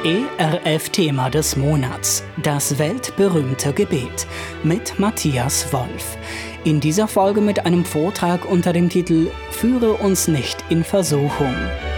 ERF-Thema des Monats, das weltberühmte Gebet mit Matthias Wolf. In dieser Folge mit einem Vortrag unter dem Titel »Führe uns nicht in Versuchung«.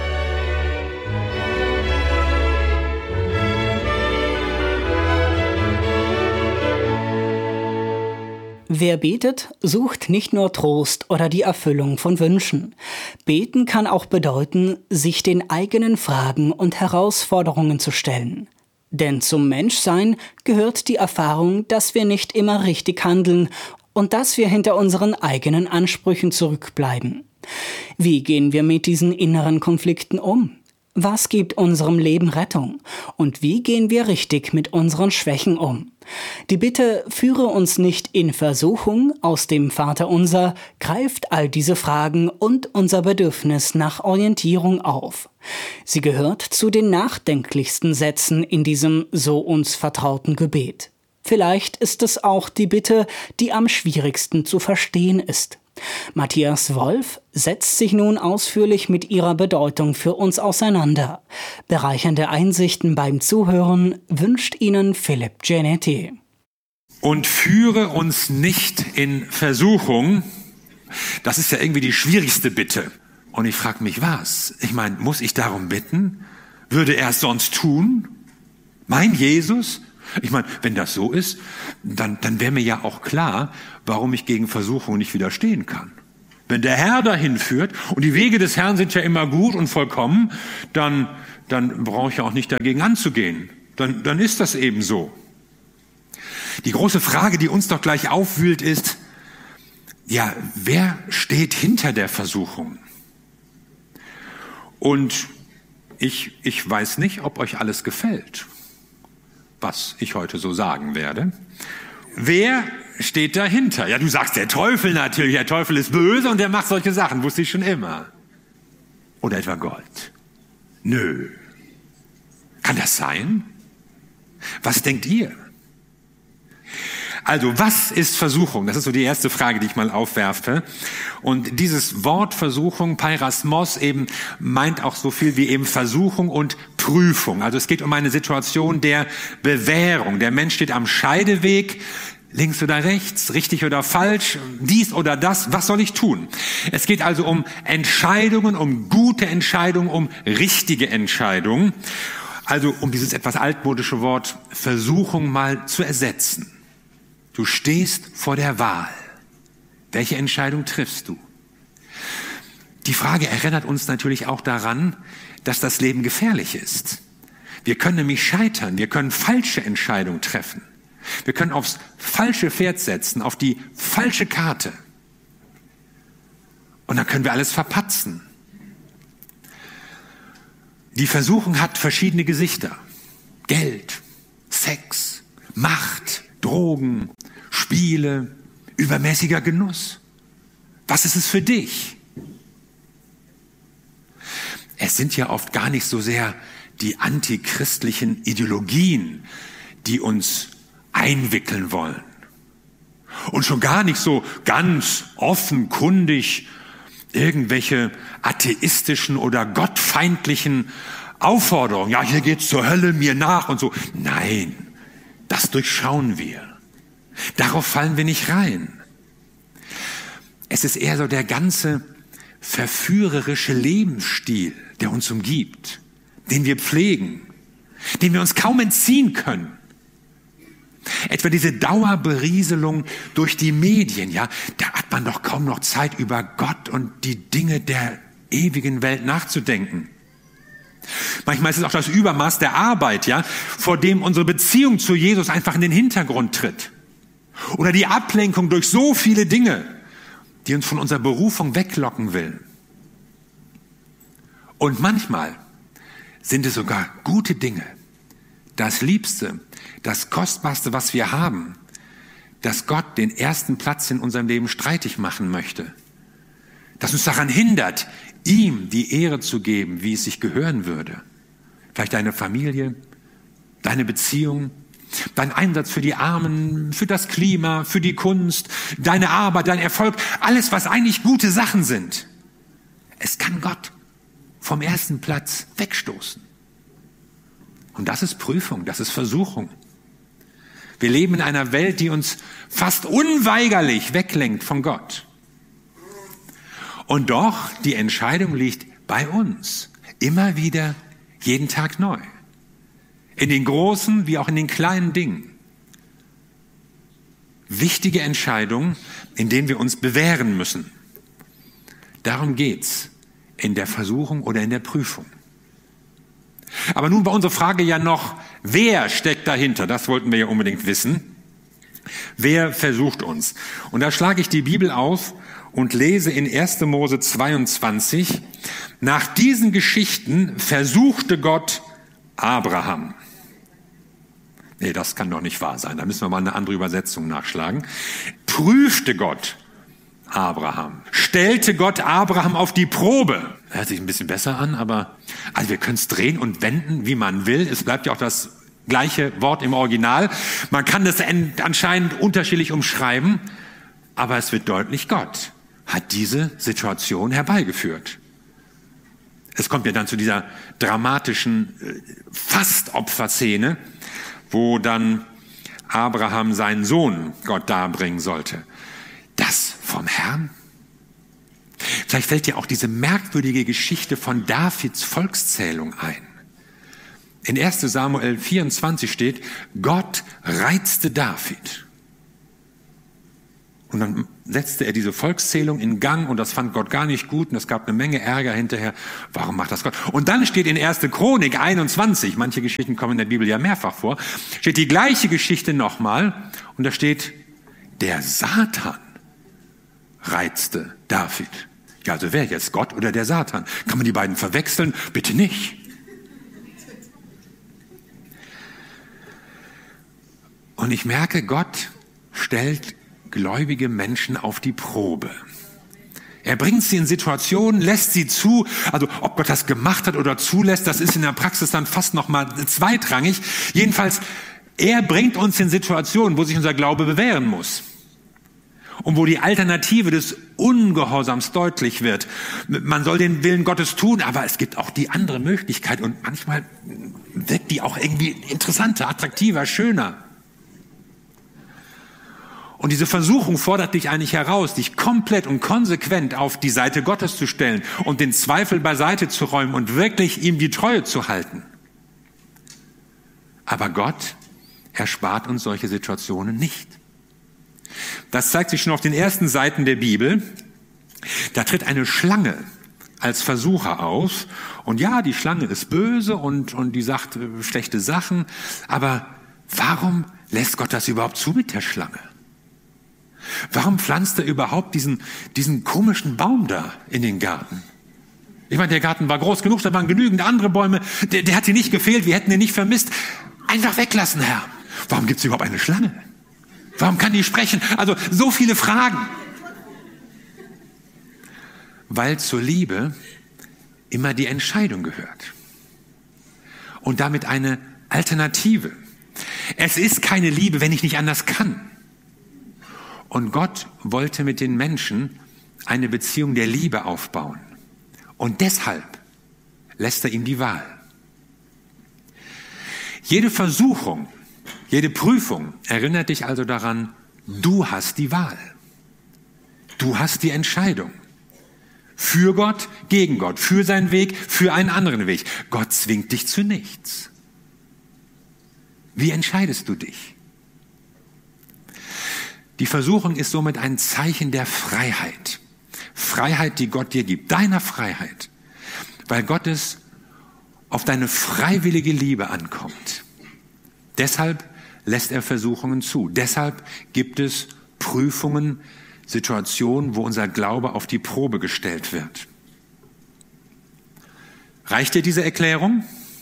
Wer betet, sucht nicht nur Trost oder die Erfüllung von Wünschen. Beten kann auch bedeuten, sich den eigenen Fragen und Herausforderungen zu stellen. Denn zum Menschsein gehört die Erfahrung, dass wir nicht immer richtig handeln und dass wir hinter unseren eigenen Ansprüchen zurückbleiben. Wie gehen wir mit diesen inneren Konflikten um? Was gibt unserem Leben Rettung? Und wie gehen wir richtig mit unseren Schwächen um? Die Bitte, führe uns nicht in Versuchung aus dem Vaterunser, greift all diese Fragen und unser Bedürfnis nach Orientierung auf. Sie gehört zu den nachdenklichsten Sätzen in diesem so uns vertrauten Gebet. Vielleicht ist es auch die Bitte, die am schwierigsten zu verstehen ist. Matthias Wolf setzt sich nun ausführlich mit ihrer Bedeutung für uns auseinander. Bereichernde Einsichten beim Zuhören wünscht Ihnen Philipp Genetti. Und führe uns nicht in Versuchung, das ist ja irgendwie die schwierigste Bitte. Und ich frage mich, was? Ich meine, muss ich darum bitten? Würde er es sonst tun? Mein Jesus? Ich meine, wenn das so ist, dann wäre mir ja auch klar, warum ich gegen Versuchung nicht widerstehen kann. Wenn der Herr dahin führt und die Wege des Herrn sind ja immer gut und vollkommen, dann brauche ich ja auch nicht dagegen anzugehen. Dann ist das eben so. Die große Frage, die uns doch gleich aufwühlt, ist, ja, wer steht hinter der Versuchung? Und ich weiß nicht, ob euch alles gefällt, was ich heute so sagen werde. Wer steht dahinter? Ja, du sagst der Teufel natürlich. Der Teufel ist böse und der macht solche Sachen, wusste ich schon immer. Oder etwa Gott? Nö. Kann das sein? Was denkt ihr? Also, was ist Versuchung? Das ist so die erste Frage, die ich mal aufwerfe. Und dieses Wort Versuchung, Peirasmos, eben meint auch so viel wie eben Versuchung und Prüfung. Also es geht um eine Situation der Bewährung. Der Mensch steht am Scheideweg, links oder rechts, richtig oder falsch, dies oder das, was soll ich tun? Es geht also um Entscheidungen, um gute Entscheidungen, um richtige Entscheidungen. Also um dieses etwas altmodische Wort Versuchung mal zu ersetzen. Du stehst vor der Wahl. Welche Entscheidung triffst du? Die Frage erinnert uns natürlich auch daran, dass das Leben gefährlich ist. Wir können nämlich scheitern, wir können falsche Entscheidungen treffen. Wir können aufs falsche Pferd setzen, auf die falsche Karte. Und dann können wir alles verpatzen. Die Versuchung hat verschiedene Gesichter. Geld, Sex, Macht, Drogen, Spiele, übermäßiger Genuss. Was ist es für dich? Es sind ja oft gar nicht so sehr die antichristlichen Ideologien, die uns einwickeln wollen. Und schon gar nicht so ganz offenkundig irgendwelche atheistischen oder gottfeindlichen Aufforderungen. Ja, hier geht's zur Hölle, mir nach und so. Nein, das durchschauen wir. Darauf fallen wir nicht rein. Es ist eher so der ganze verführerische Lebensstil, der uns umgibt, den wir pflegen, den wir uns kaum entziehen können. Etwa diese Dauerberieselung durch die Medien, ja, da hat man doch kaum noch Zeit, über Gott und die Dinge der ewigen Welt nachzudenken. Manchmal ist es auch das Übermaß der Arbeit, ja, vor dem unsere Beziehung zu Jesus einfach in den Hintergrund tritt. Oder die Ablenkung durch so viele Dinge, die uns von unserer Berufung weglocken will. Und manchmal sind es sogar gute Dinge, das Liebste, das Kostbarste, was wir haben, dass Gott den ersten Platz in unserem Leben streitig machen möchte. Das uns daran hindert, ihm die Ehre zu geben, wie es sich gehören würde. Vielleicht deine Familie, deine Beziehung, dein Einsatz für die Armen, für das Klima, für die Kunst, deine Arbeit, dein Erfolg, alles, was eigentlich gute Sachen sind. Es kann Gott vom ersten Platz wegstoßen. Und das ist Prüfung, das ist Versuchung. Wir leben in einer Welt, die uns fast unweigerlich weglenkt von Gott. Und doch, die Entscheidung liegt bei uns. Immer wieder, jeden Tag neu. In den großen wie auch in den kleinen Dingen. Wichtige Entscheidungen, in denen wir uns bewähren müssen. Darum geht's in der Versuchung oder in der Prüfung. Aber nun war unsere Frage ja noch, wer steckt dahinter? Das wollten wir ja unbedingt wissen. Wer versucht uns? Und da schlage ich die Bibel auf und lese in 1. Mose 22, nach diesen Geschichten versuchte Gott Abraham. Nee, das kann doch nicht wahr sein. Da müssen wir mal eine andere Übersetzung nachschlagen. Prüfte Gott Abraham. Stellte Gott Abraham auf die Probe. Hört sich ein bisschen besser an, aber also wir können es drehen und wenden, wie man will. Es bleibt ja auch das gleiche Wort im Original. Man kann das anscheinend unterschiedlich umschreiben, aber es wird deutlich, Gott hat diese Situation herbeigeführt. Es kommt ja dann zu dieser dramatischen Fastopferszene, wo dann Abraham seinen Sohn Gott darbringen sollte. Das vom Herrn? Vielleicht fällt dir auch diese merkwürdige Geschichte von Davids Volkszählung ein. In 1. Samuel 24 steht, Gott reizte David. Und dann setzte er diese Volkszählung in Gang und das fand Gott gar nicht gut und es gab eine Menge Ärger hinterher. Warum macht das Gott? Und dann steht in 1. Chronik 21, manche Geschichten kommen in der Bibel ja mehrfach vor, steht die gleiche Geschichte nochmal und da steht, der Satan reizte David. Ja, also wer jetzt, Gott oder der Satan? Kann man die beiden verwechseln? Bitte nicht. Und ich merke, Gott stellt gläubige Menschen auf die Probe. Er bringt sie in Situationen, lässt sie zu. Also ob Gott das gemacht hat oder zulässt, das ist in der Praxis dann fast noch mal zweitrangig. Jedenfalls, er bringt uns in Situationen, wo sich unser Glaube bewähren muss. Und wo die Alternative des Ungehorsams deutlich wird. Man soll den Willen Gottes tun, aber es gibt auch die andere Möglichkeit. Und manchmal wirkt die auch irgendwie interessanter, attraktiver, schöner. Und diese Versuchung fordert dich eigentlich heraus, dich komplett und konsequent auf die Seite Gottes zu stellen und den Zweifel beiseite zu räumen und wirklich ihm die Treue zu halten. Aber Gott erspart uns solche Situationen nicht. Das zeigt sich schon auf den ersten Seiten der Bibel. Da tritt eine Schlange als Versucher auf. Und ja, die Schlange ist böse und die sagt schlechte Sachen. Aber warum lässt Gott das überhaupt zu mit der Schlange? Warum pflanzt er überhaupt diesen komischen Baum da in den Garten? Ich meine, der Garten war groß genug, da waren genügend andere Bäume. Der hat hier nicht gefehlt, wir hätten ihn nicht vermisst. Einfach weglassen, Herr. Warum gibt es überhaupt eine Schlange? Warum kann die sprechen? Also so viele Fragen. Weil zur Liebe immer die Entscheidung gehört. Und damit eine Alternative. Es ist keine Liebe, wenn ich nicht anders kann. Und Gott wollte mit den Menschen eine Beziehung der Liebe aufbauen. Und deshalb lässt er ihm die Wahl. Jede Versuchung, jede Prüfung erinnert dich also daran, du hast die Wahl. Du hast die Entscheidung. Für Gott, gegen Gott, für seinen Weg, für einen anderen Weg. Gott zwingt dich zu nichts. Wie entscheidest du dich? Die Versuchung ist somit ein Zeichen der Freiheit. Freiheit, die Gott dir gibt, deiner Freiheit. Weil Gott es auf deine freiwillige Liebe ankommt. Deshalb lässt er Versuchungen zu. Deshalb gibt es Prüfungen, Situationen, wo unser Glaube auf die Probe gestellt wird. Reicht dir diese Erklärung?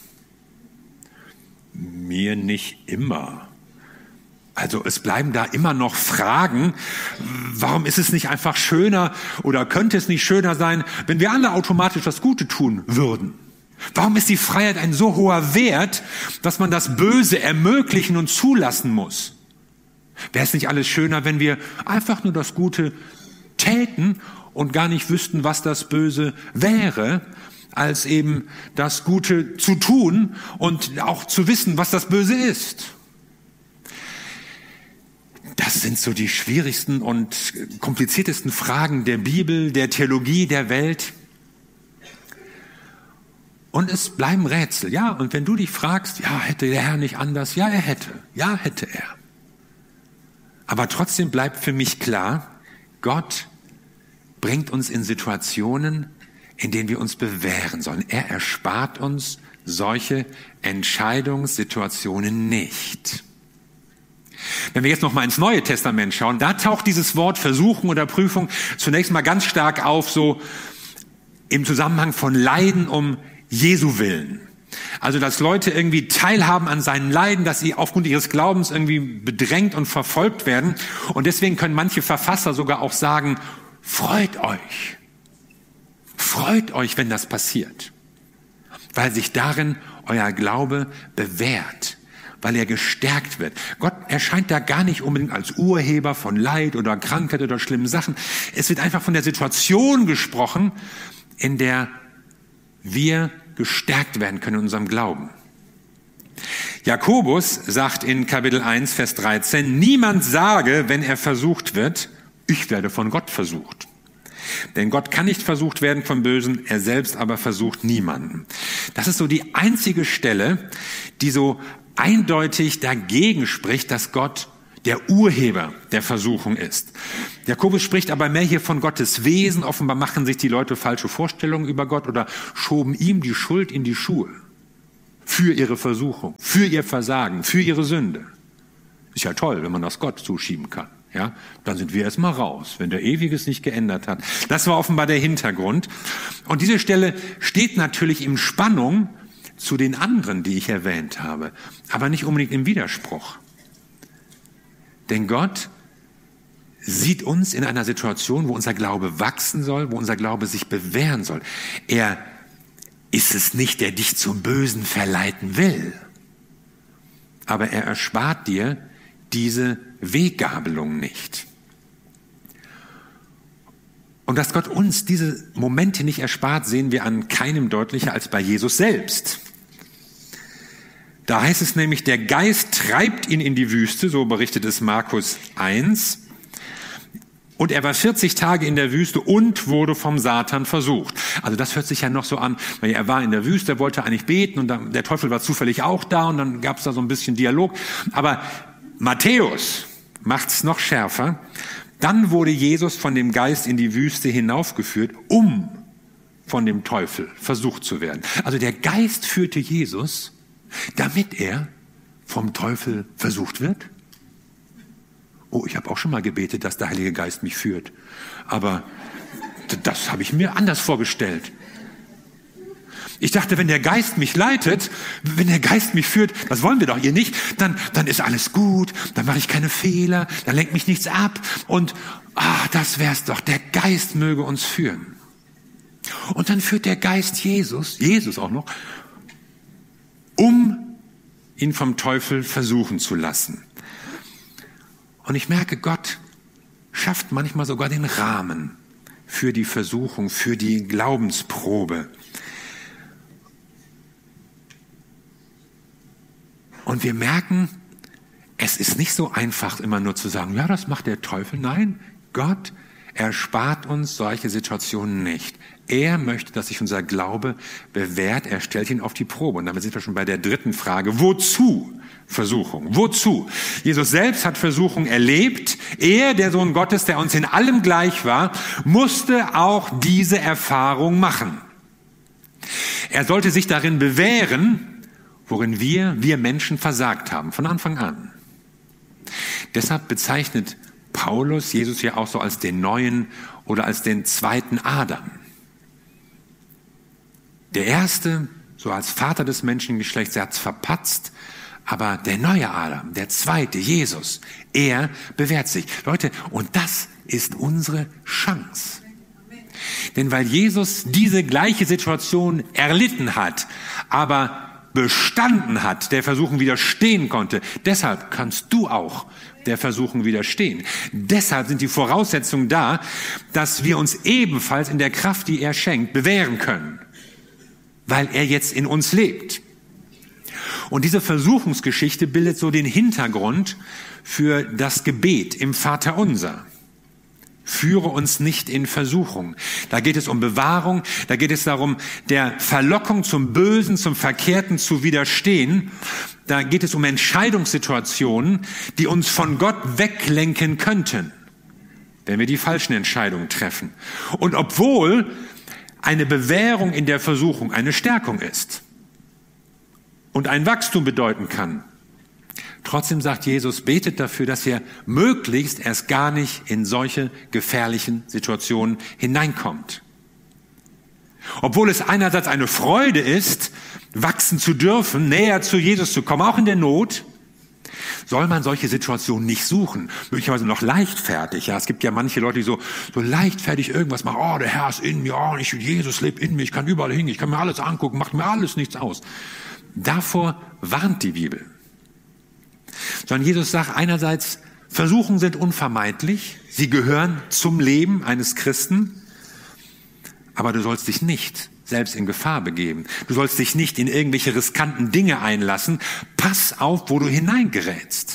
Mir nicht immer. Also es bleiben da immer noch Fragen. Warum ist es nicht einfach schöner oder könnte es nicht schöner sein, wenn wir alle automatisch das Gute tun würden? Warum ist die Freiheit ein so hoher Wert, dass man das Böse ermöglichen und zulassen muss? Wäre es nicht alles schöner, wenn wir einfach nur das Gute täten und gar nicht wüssten, was das Böse wäre? als eben das Gute zu tun und auch zu wissen, was das Böse ist. Das sind so die schwierigsten und kompliziertesten Fragen der Bibel, der Theologie, der Welt. Und es bleiben Rätsel, ja. Und wenn du dich fragst, ja, hätte der Herr nicht anders? Ja, er hätte. Ja, hätte er. Aber trotzdem bleibt für mich klar, Gott bringt uns in Situationen, in denen wir uns bewähren sollen. Er erspart uns solche Entscheidungssituationen nicht. Wenn wir jetzt noch mal ins Neue Testament schauen, da taucht dieses Wort Versuchung oder Prüfung zunächst mal ganz stark auf, so im Zusammenhang von Leiden um Jesu willen. Also, dass Leute irgendwie teilhaben an seinen Leiden, dass sie aufgrund ihres Glaubens irgendwie bedrängt und verfolgt werden. Und deswegen können manche Verfasser sogar auch sagen, freut euch. Freut euch, wenn das passiert. Weil sich darin euer Glaube bewährt. Weil er gestärkt wird. Gott erscheint da gar nicht unbedingt als Urheber von Leid oder Krankheit oder schlimmen Sachen. Es wird einfach von der Situation gesprochen, in der wir gestärkt werden können in unserem Glauben. Jakobus sagt in Kapitel 1, Vers 13, niemand sage, wenn er versucht wird, ich werde von Gott versucht. Denn Gott kann nicht versucht werden vom Bösen, er selbst aber versucht niemanden. Das ist so die einzige Stelle, die so eindeutig dagegen spricht, dass Gott der Urheber der Versuchung ist. Jakobus spricht aber mehr hier von Gottes Wesen. Offenbar machen sich die Leute falsche Vorstellungen über Gott oder schoben ihm die Schuld in die Schuhe. Für ihre Versuchung, für ihr Versagen, für ihre Sünde. Ist ja toll, wenn man das Gott zuschieben kann. Ja, dann sind wir erstmal raus, wenn der Ewiges nicht geändert hat. Das war offenbar der Hintergrund. Und diese Stelle steht natürlich in Spannung zu den anderen, die ich erwähnt habe, aber nicht unbedingt im Widerspruch. Denn Gott sieht uns in einer Situation, wo unser Glaube wachsen soll, wo unser Glaube sich bewähren soll. Er ist es nicht, der dich zum Bösen verleiten will. Aber er erspart dir diese Weggabelung nicht. Und dass Gott uns diese Momente nicht erspart, sehen wir an keinem deutlicher als bei Jesus selbst. Da heißt es nämlich, der Geist treibt ihn in die Wüste, so berichtet es Markus 1. Und er war 40 Tage in der Wüste und wurde vom Satan versucht. Also das hört sich ja noch so an, weil er war in der Wüste, er wollte eigentlich beten und dann, der Teufel war zufällig auch da und dann gab es da so ein bisschen Dialog. Aber Matthäus macht es noch schärfer. Dann wurde Jesus von dem Geist in die Wüste hinaufgeführt, um von dem Teufel versucht zu werden. Also der Geist führte Jesus, damit er vom Teufel versucht wird. Oh, ich habe auch schon mal gebetet, dass der Heilige Geist mich führt. Aber das habe ich mir anders vorgestellt. Ich dachte, wenn der Geist mich leitet, wenn der Geist mich führt, das wollen wir doch ihr nicht, dann ist alles gut, dann mache ich keine Fehler, dann lenkt mich nichts ab. Und das wär's doch, der Geist möge uns führen. Und dann führt der Geist Jesus auch noch, um ihn vom Teufel versuchen zu lassen. Und ich merke, Gott schafft manchmal sogar den Rahmen für die Versuchung, für die Glaubensprobe. Und wir merken, es ist nicht so einfach, immer nur zu sagen, ja, das macht der Teufel. Nein, Gott erspart uns solche Situationen nicht. Er möchte, dass sich unser Glaube bewährt. Er stellt ihn auf die Probe. Und damit sind wir schon bei der dritten Frage. Wozu Versuchung? Wozu? Jesus selbst hat Versuchung erlebt. Er, der Sohn Gottes, der uns in allem gleich war, musste auch diese Erfahrung machen. Er sollte sich darin bewähren, worin wir Menschen versagt haben, von Anfang an. Deshalb bezeichnet Paulus Jesus ja auch so als den neuen oder als den zweiten Adam. Der erste, so als Vater des Menschengeschlechts, er hat's verpatzt, aber der neue Adam, der zweite, Jesus, er bewährt sich. Leute, und das ist unsere Chance. Denn weil Jesus diese gleiche Situation erlitten hat, aber bestanden hat, der Versuchung widerstehen konnte, deshalb kannst du auch der Versuchung widerstehen. Deshalb sind die Voraussetzungen da, dass wir uns ebenfalls in der Kraft, die er schenkt, bewähren können. weil er jetzt in uns lebt. Und diese Versuchungsgeschichte bildet so den Hintergrund für das Gebet im Vaterunser. Führe uns nicht in Versuchung. Da geht es um Bewahrung, da geht es darum, der Verlockung zum Bösen, zum Verkehrten zu widerstehen. Da geht es um Entscheidungssituationen, die uns von Gott weglenken könnten, wenn wir die falschen Entscheidungen treffen. Und obwohl eine Bewährung in der Versuchung eine Stärkung ist und ein Wachstum bedeuten kann, trotzdem sagt Jesus, betet dafür, dass ihr möglichst erst gar nicht in solche gefährlichen Situationen hineinkommt. Obwohl es einerseits eine Freude ist, wachsen zu dürfen, näher zu Jesus zu kommen, auch in der Not, soll man solche Situationen nicht suchen. Möglicherweise noch leichtfertig. Ja, es gibt ja manche Leute, die so leichtfertig irgendwas machen. Oh, der Herr ist in mir. Oh, Jesus lebt in mir. Ich kann überall hingehen. Ich kann mir alles angucken. Macht mir alles nichts aus. Davor warnt die Bibel. Sondern Jesus sagt einerseits, Versuchungen sind unvermeidlich. Sie gehören zum Leben eines Christen. Aber du sollst dich nicht selbst in Gefahr begeben. Du sollst dich nicht in irgendwelche riskanten Dinge einlassen. Pass auf, wo du hineingerätst.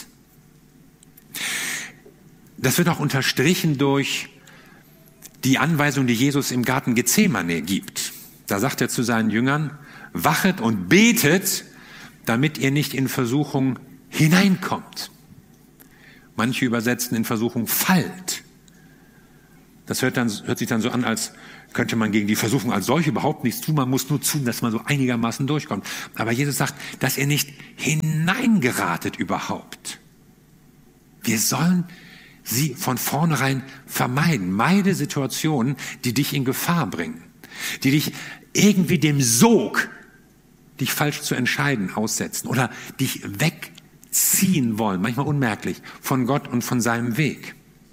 Das wird auch unterstrichen durch die Anweisung, die Jesus im Garten Gethsemane gibt. Da sagt er zu seinen Jüngern, wachet und betet, damit ihr nicht in Versuchung hineinkommt. Manche übersetzen in Versuchung fallt. Das hört sich dann so an, als könnte man gegen die Versuchung als solche überhaupt nichts tun. Man muss nur tun, dass man so einigermaßen durchkommt. Aber Jesus sagt, dass ihr nicht hineingeratet überhaupt. Wir sollen sie von vornherein vermeiden. Meide Situationen, die dich in Gefahr bringen, die dich irgendwie dem Sog, dich falsch zu entscheiden, aussetzen oder dich wegziehen wollen, manchmal unmerklich, von Gott und von seinem Weg.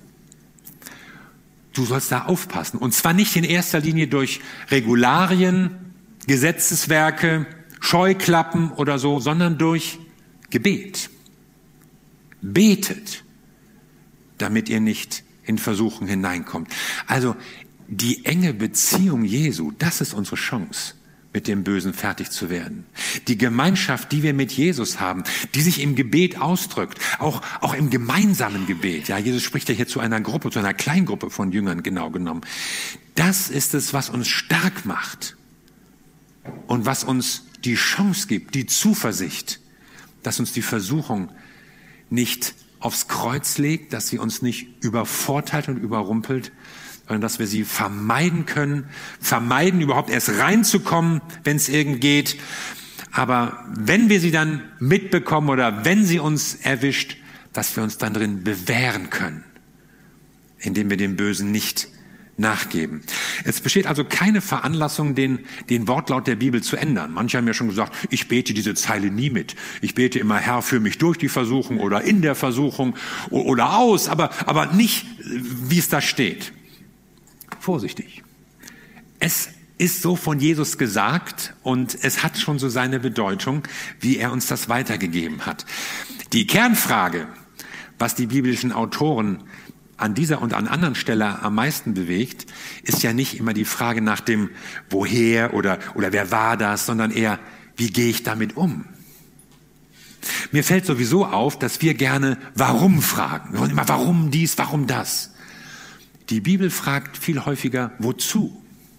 Du sollst da aufpassen. Und zwar nicht in erster Linie durch Regularien, Gesetzeswerke, Scheuklappen oder so, sondern durch Gebet. Betet, damit ihr nicht in Versuchung hineinkommt. Also die enge Beziehung Jesu, das ist unsere Chance, mit dem Bösen fertig zu werden. Die Gemeinschaft, die wir mit Jesus haben, die sich im Gebet ausdrückt, auch im gemeinsamen Gebet. Ja, Jesus spricht ja hier zu einer Gruppe, zu einer Kleingruppe von Jüngern genau genommen. Das ist es, was uns stark macht und was uns die Chance gibt, die Zuversicht, dass uns die Versuchung nicht aufs Kreuz legt, dass sie uns nicht übervorteilt und überrumpelt, sondern dass wir sie vermeiden können, vermeiden überhaupt erst reinzukommen, wenn es irgend geht. Aber wenn wir sie dann mitbekommen oder wenn sie uns erwischt, dass wir uns dann drin bewähren können, indem wir dem Bösen nicht nachgeben. Es besteht also keine Veranlassung, den Wortlaut der Bibel zu ändern. Manche haben ja schon gesagt, ich bete diese Zeile nie mit. Ich bete immer, Herr, führe mich durch die Versuchung oder in der Versuchung oder aus, aber nicht, wie es da steht. Vorsichtig. Es ist so von Jesus gesagt und es hat schon so seine Bedeutung, wie er uns das weitergegeben hat. Die Kernfrage, was die biblischen Autoren an dieser und an anderen Stelle am meisten bewegt, ist ja nicht immer die Frage nach dem Woher oder wer war das, sondern eher, wie gehe ich damit um? Mir fällt sowieso auf, dass wir gerne Warum fragen. Wir wollen immer Warum dies, warum das. Die Bibel fragt viel häufiger, wozu?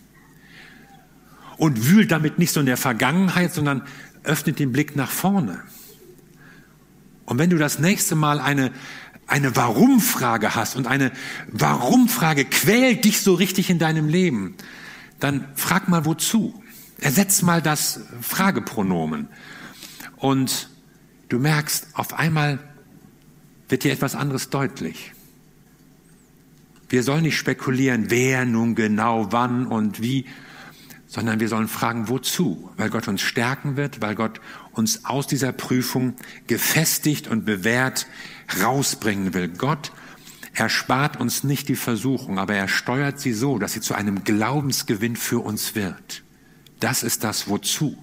Und wühlt damit nicht so in der Vergangenheit, sondern öffnet den Blick nach vorne. Und wenn du das nächste Mal eine Warum-Frage hast und eine Warum-Frage quält dich so richtig in deinem Leben, dann frag mal wozu. Ersetz mal das Fragepronomen. Und du merkst, auf einmal wird dir etwas anderes deutlich. Wir sollen nicht spekulieren, wer nun genau, wann und wie, sondern wir sollen fragen, wozu? Weil Gott uns stärken wird, weil Gott uns aus dieser Prüfung gefestigt und bewährt rausbringen will. Gott erspart uns nicht die Versuchung, aber er steuert sie so, dass sie zu einem Glaubensgewinn für uns wird. Das ist das Wozu.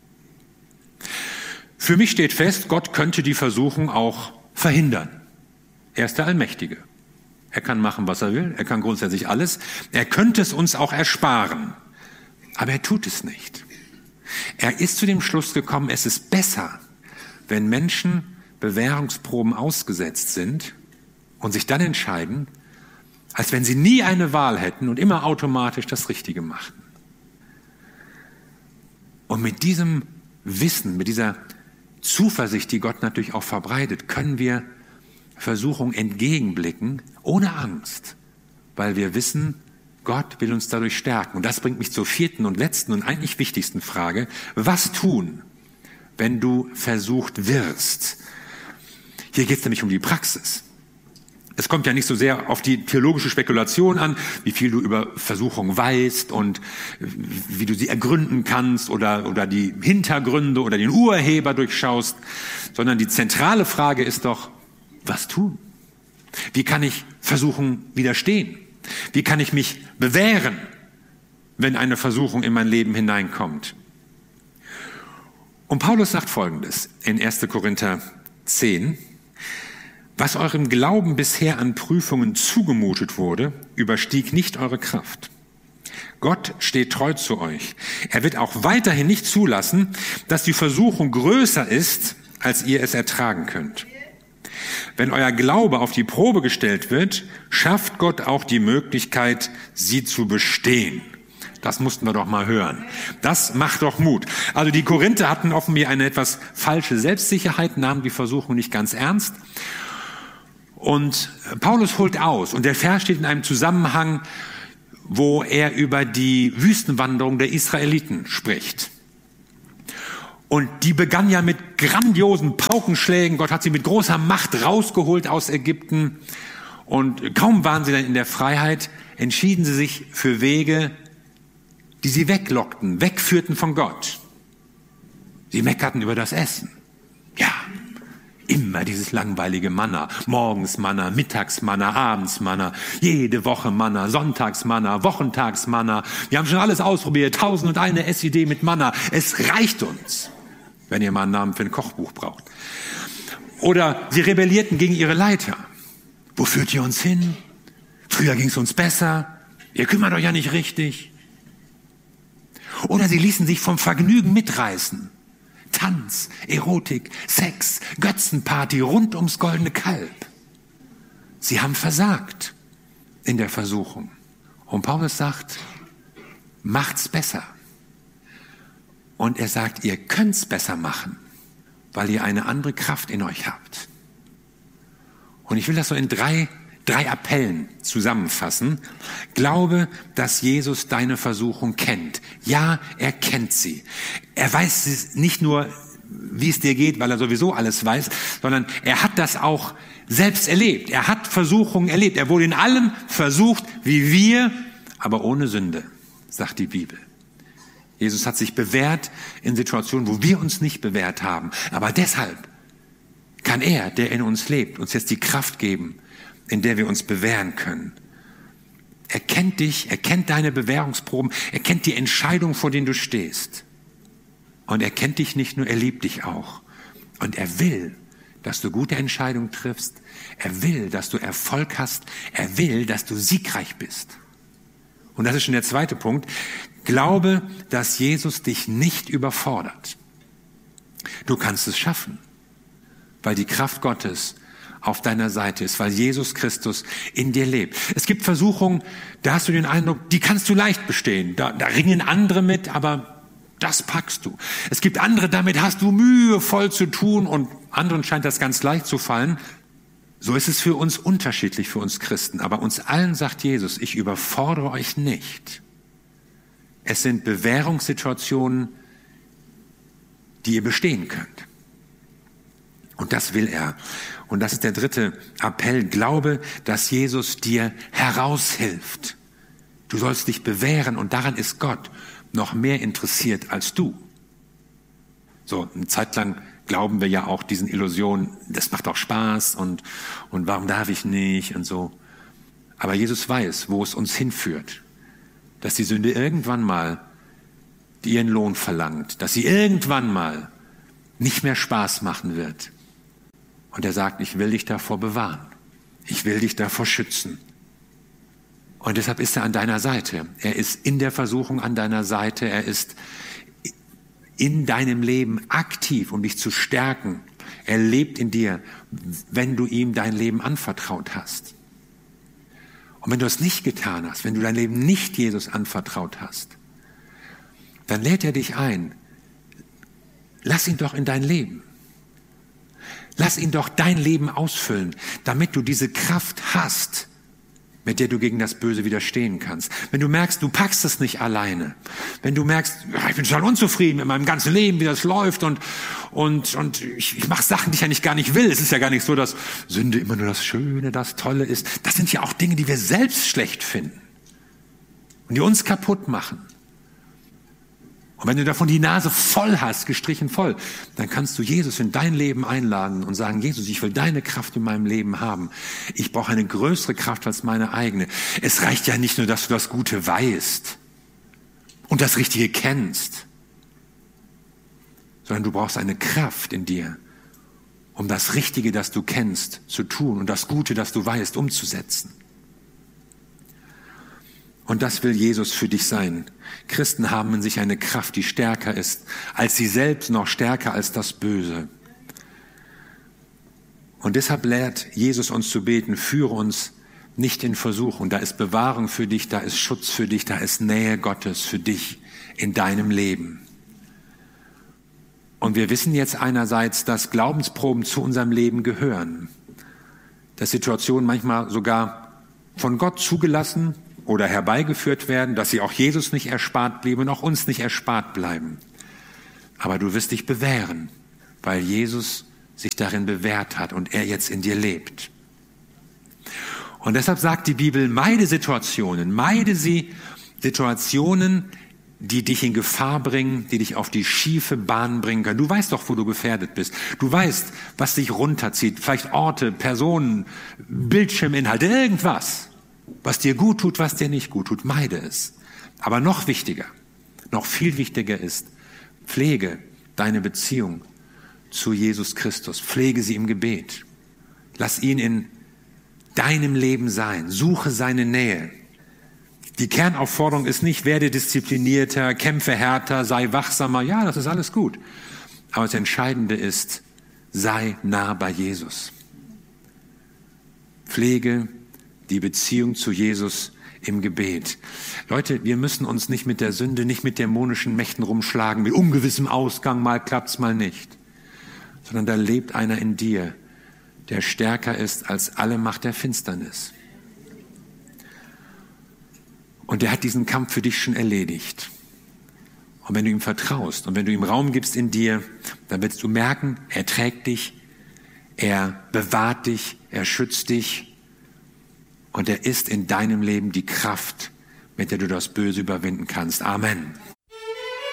Für mich steht fest, Gott könnte die Versuchung auch verhindern. Er ist der Allmächtige. Er kann machen, was er will. Er kann grundsätzlich alles. Er könnte es uns auch ersparen. Aber er tut es nicht. Er ist zu dem Schluss gekommen, es ist besser, wenn Menschen Bewährungsproben ausgesetzt sind und sich dann entscheiden, als wenn sie nie eine Wahl hätten und immer automatisch das Richtige machten. Und mit diesem Wissen, mit dieser Zuversicht, die Gott natürlich auch verbreitet, können wir Versuchung entgegenblicken, ohne Angst, weil wir wissen, Gott will uns dadurch stärken. Und das bringt mich zur vierten und letzten und eigentlich wichtigsten Frage. Was tun, wenn du versucht wirst? Hier geht es nämlich um die Praxis. Es kommt ja nicht so sehr auf die theologische Spekulation an, wie viel du über Versuchung weißt und wie du sie ergründen kannst oder die Hintergründe oder den Urheber durchschaust, sondern die zentrale Frage ist doch, was tun? Wie kann ich Versuchung widerstehen? Wie kann ich mich bewähren, wenn eine Versuchung in mein Leben hineinkommt? Und Paulus sagt Folgendes in 1. Korinther 10, was eurem Glauben bisher an Prüfungen zugemutet wurde, überstieg nicht eure Kraft. Gott steht treu zu euch. Er wird auch weiterhin nicht zulassen, dass die Versuchung größer ist, als ihr es ertragen könnt. Wenn euer Glaube auf die Probe gestellt wird, schafft Gott auch die Möglichkeit, sie zu bestehen. Das mussten wir doch mal hören. Das macht doch Mut. Also die Korinther hatten offenbar eine etwas falsche Selbstsicherheit, nahmen die Versuchung nicht ganz ernst. Und Paulus holt aus. Und der Vers steht in einem Zusammenhang, wo er über die Wüstenwanderung der Israeliten spricht. Und die begann ja mit grandiosen Paukenschlägen. Gott hat sie mit großer Macht rausgeholt aus Ägypten. Und kaum waren sie dann in der Freiheit, entschieden sie sich für Wege, die sie weglockten, wegführten von Gott. Sie meckerten über das Essen. Ja, immer dieses langweilige Manna. Morgens Manna, mittags Manna, abends Manna, jede Woche Manna, sonntags Manna, wochentags Manna. Wir haben schon alles ausprobiert, 1001 Essidee mit Manna. Es reicht uns, wenn ihr mal einen Namen für ein Kochbuch braucht. Oder sie rebellierten gegen ihre Leiter. Wo führt ihr uns hin? Früher ging es uns besser. Ihr kümmert euch ja nicht richtig. Oder sie ließen sich vom Vergnügen mitreißen. Tanz, Erotik, Sex, Götzenparty rund ums goldene Kalb. Sie haben versagt in der Versuchung. Und Paulus sagt, macht's besser. Und er sagt, ihr könnt's besser machen, weil ihr eine andere Kraft in euch habt. Und ich will das so in drei Appellen zusammenfassen. Glaube, dass Jesus deine Versuchung kennt. Ja, er kennt sie. Er weiß nicht nur, wie es dir geht, weil er sowieso alles weiß, sondern er hat das auch selbst erlebt. Er hat Versuchungen erlebt. Er wurde in allem versucht, wie wir, aber ohne Sünde, sagt die Bibel. Jesus hat sich bewährt in Situationen, wo wir uns nicht bewährt haben. Aber deshalb kann er, der in uns lebt, uns jetzt die Kraft geben, in der wir uns bewähren können. Er kennt dich, er kennt deine Bewährungsproben, er kennt die Entscheidung, vor denen du stehst. Und er kennt dich nicht nur, er liebt dich auch. Und er will, dass du gute Entscheidungen triffst. Er will, dass du Erfolg hast. Er will, dass du siegreich bist. Und das ist schon der zweite Punkt. Glaube, dass Jesus dich nicht überfordert. Du kannst es schaffen, weil die Kraft Gottes auf deiner Seite ist, weil Jesus Christus in dir lebt. Es gibt Versuchungen, da hast du den Eindruck, die kannst du leicht bestehen. Da ringen andere mit, aber das packst du. Es gibt andere, damit hast du mühevoll zu tun und anderen scheint das ganz leicht zu fallen. So ist es für uns unterschiedlich, für uns Christen. Aber uns allen sagt Jesus, ich überfordere euch nicht. Es sind Bewährungssituationen, die ihr bestehen könnt. Und das will er. Und das ist der dritte Appell. Glaube, dass Jesus dir heraushilft. Du sollst dich bewähren und daran ist Gott noch mehr interessiert als du. So, eine Zeit lang glauben wir ja auch diesen Illusionen, das macht auch Spaß und warum darf ich nicht und so. Aber Jesus weiß, wo es uns hinführt. Dass die Sünde irgendwann mal ihren Lohn verlangt. Dass sie irgendwann mal nicht mehr Spaß machen wird. Und er sagt, ich will dich davor bewahren. Ich will dich davor schützen. Und deshalb ist er an deiner Seite. Er ist in der Versuchung an deiner Seite. Er ist in deinem Leben aktiv, um dich zu stärken. Er lebt in dir, wenn du ihm dein Leben anvertraut hast. Und wenn du es nicht getan hast, wenn du dein Leben nicht Jesus anvertraut hast, dann lädt er dich ein. Lass ihn doch in dein Leben. Lass ihn doch dein Leben ausfüllen, damit du diese Kraft hast, mit der du gegen das Böse widerstehen kannst. Wenn du merkst, du packst es nicht alleine. Wenn du merkst, ich bin total unzufrieden mit meinem ganzen Leben, wie das läuft und ich mache Sachen, die ich eigentlich gar nicht will. Es ist ja gar nicht so, dass Sünde immer nur das Schöne, das Tolle ist. Das sind ja auch Dinge, die wir selbst schlecht finden und die uns kaputt machen. Und wenn du davon die Nase voll hast, gestrichen voll, dann kannst du Jesus in dein Leben einladen und sagen, Jesus, ich will deine Kraft in meinem Leben haben. Ich brauche eine größere Kraft als meine eigene. Es reicht ja nicht nur, dass du das Gute weißt und das Richtige kennst, sondern du brauchst eine Kraft in dir, um das Richtige, das du kennst, zu tun und das Gute, das du weißt, umzusetzen. Und das will Jesus für dich sein. Christen haben in sich eine Kraft, die stärker ist als sie selbst, noch stärker als das Böse. Und deshalb lehrt Jesus uns zu beten, führe uns nicht in Versuchung. Da ist Bewahrung für dich, da ist Schutz für dich, da ist Nähe Gottes für dich in deinem Leben. Und wir wissen jetzt einerseits, dass Glaubensproben zu unserem Leben gehören. Dass Situationen manchmal sogar von Gott zugelassen oder herbeigeführt werden, dass sie auch Jesus nicht erspart blieben und auch uns nicht erspart bleiben. Aber du wirst dich bewähren, weil Jesus sich darin bewährt hat und er jetzt in dir lebt. Und deshalb sagt die Bibel, meide sie Situationen, die dich in Gefahr bringen, die dich auf die schiefe Bahn bringen können. Du weißt doch, wo du gefährdet bist. Du weißt, was dich runterzieht. Vielleicht Orte, Personen, Bildschirminhalte, irgendwas. Was dir gut tut, was dir nicht gut tut, meide es. Aber noch wichtiger, noch viel wichtiger ist, pflege deine Beziehung zu Jesus Christus. Pflege sie im Gebet. Lass ihn in deinem Leben sein. Suche seine Nähe. Die Kernaufforderung ist nicht, werde disziplinierter, kämpfe härter, sei wachsamer. Ja, das ist alles gut. Aber das Entscheidende ist, sei nah bei Jesus. Pflege die Beziehung zu Jesus im Gebet. Leute, wir müssen uns nicht mit der Sünde, nicht mit dämonischen Mächten rumschlagen, mit ungewissem Ausgang, mal klappt's, mal nicht. Sondern da lebt einer in dir, der stärker ist als alle Macht der Finsternis. Und der hat diesen Kampf für dich schon erledigt. Und wenn du ihm vertraust und wenn du ihm Raum gibst in dir, dann wirst du merken, er trägt dich, er bewahrt dich, er schützt dich. Und er ist in deinem Leben die Kraft, mit der du das Böse überwinden kannst. Amen.